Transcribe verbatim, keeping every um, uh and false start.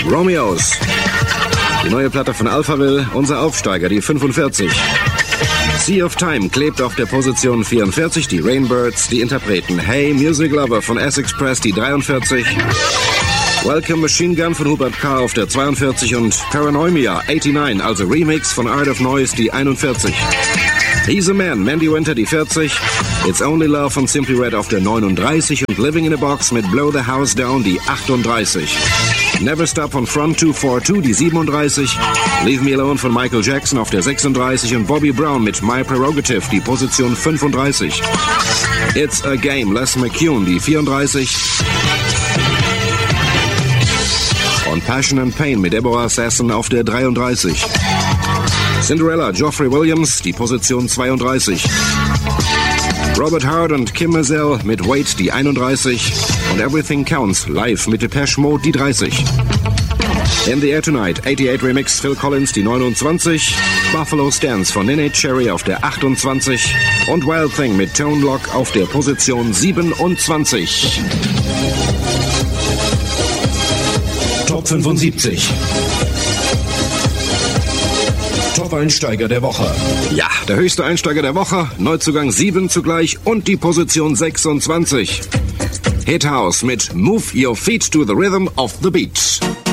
Romeos. Die neue Platte von Alphaville, unser Aufsteiger, die fünfundvierzig. Sea of Time klebt auf der Position vierundvierzig, die Rainbirds, die Interpreten. Hey, Music Lover von Essex Press, die dreiundvierzig. Welcome Machine Gun von Hubert K. auf der zweiundvierzig und Paranoia neunundachtzig, also Remix von Art of Noise, die einundvierzig. He's a Man, Mandy Winter, die vierzig. It's Only Love von Simply Red auf der neununddreißig und Living in a Box mit Blow the House Down, die achtunddreißig. Never Stop von Front zwei vier zwei, die siebenunddreißig. Leave Me Alone von Michael Jackson auf der sechsunddreißig und Bobby Brown mit My Prerogative, die Position fünfunddreißig. It's a Game, Les McCune, die vierunddreißig. Und Passion and Pain mit Deborah Sasson auf der dreiunddreißig. Cinderella, Geoffrey Williams, die Position zweiunddreißig. Robert Hart und Kim Mazel mit Wait, die einunddreißig. Und Everything Counts, live mit Depeche Mode, die dreißig. In the Air Tonight, achtundachtzig Remix, Phil Collins, die neunundzwanzig. Buffalo Stance von Neneh Cherry auf der achtundzwanzig. Und Wild Thing mit Tone Lock auf der Position siebenundzwanzig. Top fünfundsiebzig. Top-Einsteiger der Woche. Ja, der höchste Einsteiger der Woche, Neuzugang sieben zugleich und die Position sechsundzwanzig. Hit House mit Move Your Feet to the Rhythm of the Beat.